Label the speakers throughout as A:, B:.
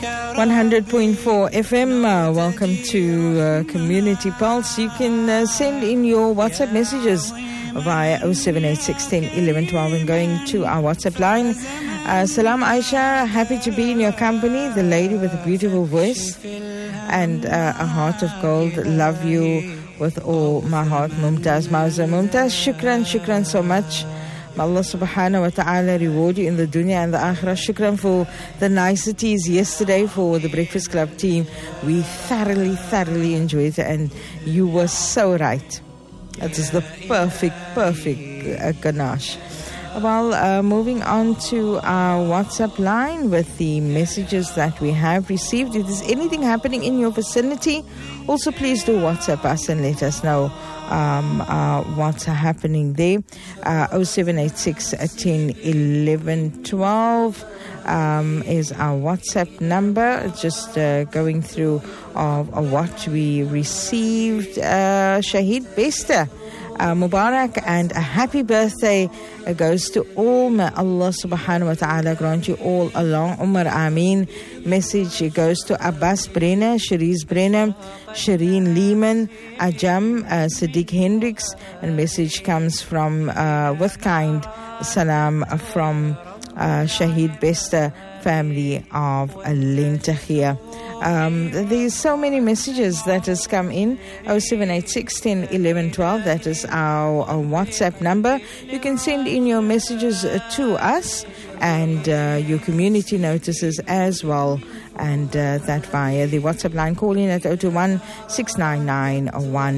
A: 100.4 FM. Welcome to Community Pulse. You can send in your WhatsApp messages via 078161112 and going to our WhatsApp line. Salam Aisha, happy to be in your company. The lady with a beautiful voice and a heart of gold. Love you with all my heart. Mumtaz Mauza. Mumtaz, shukran so much. May Allah subhanahu wa ta'ala reward you in the dunya and the akhirah. Shukran for the niceties yesterday for the Breakfast Club team. We thoroughly enjoyed it, and you were so right. That is the perfect ganache. Well, moving on to our WhatsApp line with the messages that we have received. If there's anything happening in your vicinity, also please do WhatsApp us and let us know what's happening there. 0786 10 11 12 is our WhatsApp number. Just going through of what we received. Shahid Bester, Mubarak and a happy birthday goes to all. May Allah subhanahu wa ta'ala grant you all a long Umar Ameen. Message goes to Abbas Brenner, Cherise Brenner, Shireen Lehman, Ajam, Sadiq Hendricks, and message comes from with kind salam from Shahid Bester family of Lentahia. There's so many messages that has come in. 0786 10 11 12. That is our WhatsApp number. You can send in your messages to us and your community notices as well, and that via the WhatsApp line. Call in at 021 699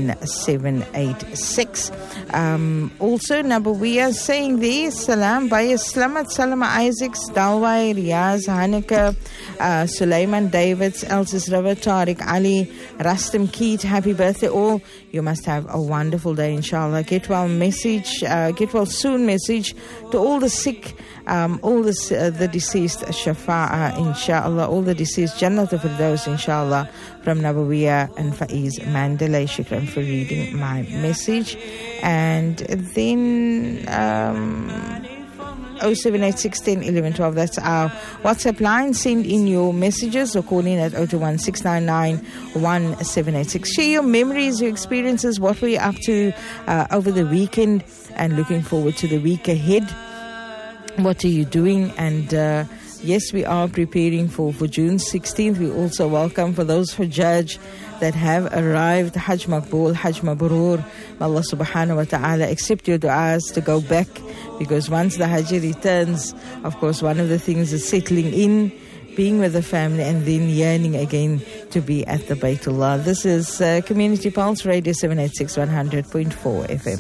A: 1786. Also, we are saying there, Salam, Baya Slamat, Salama Isaacs, Dalwai, Riaz, Hanukkah, Sulaiman Davids, Elsis River, Tariq Ali, Rastam Keet, happy birthday all. You must have a wonderful day, inshallah. Get well soon message to all the sick, all the deceased, Shafa'a, inshallah, all the deceased, Jannat of Firdaus, inshallah, from Nabawiya and Faiz Mandalay. Shukran for reading my message. And then 0786 10 11 12, that's our WhatsApp line. Send in your messages or call in at 021 699 1786. Share your memories, your experiences, what were you up to over the weekend, and looking forward to the week ahead. What are you doing? And yes, we are preparing for June 16th. We also welcome for those Hujjaj that have arrived, Hajj Maqbool, Hajj Mabrur. May Allah subhanahu wa ta'ala accept your du'as to go back, because once the Hajj returns, of course, one of the things is settling in, being with the family, and then yearning again to be at the Baytullah. This is Community Pulse Radio 786 100.4 FM.